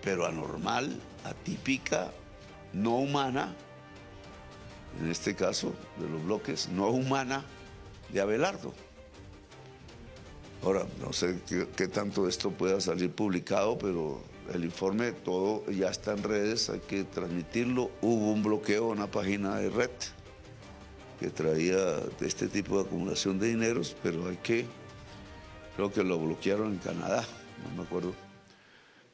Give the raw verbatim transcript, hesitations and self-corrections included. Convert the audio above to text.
pero anormal, atípica, no humana, en este caso de los bloques, no humana de Abelardo. Ahora, no sé qué, qué tanto esto pueda salir publicado, pero el informe todo ya está en redes, hay que transmitirlo. Hubo un bloqueo a una página de red que traía de este tipo de acumulación de dineros, pero hay que, creo que lo bloquearon en Canadá, no me acuerdo.